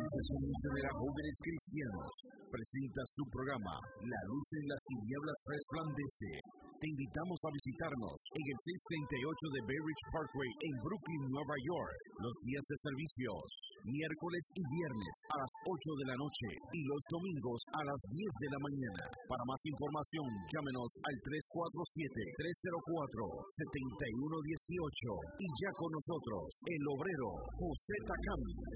organización misionera Jóvenes Cristianos presenta su programa La Luz en las Tinieblas Resplandece. Te invitamos a visitarnos en el 638 de Bay Ridge Parkway en Brooklyn, Nueva York, los días de servicios, miércoles y viernes a las 8 de la noche y los domingos a las 10 de la mañana. Para más información, llámenos al 347-304-7118 y ya con nosotros, el obrero José Takami.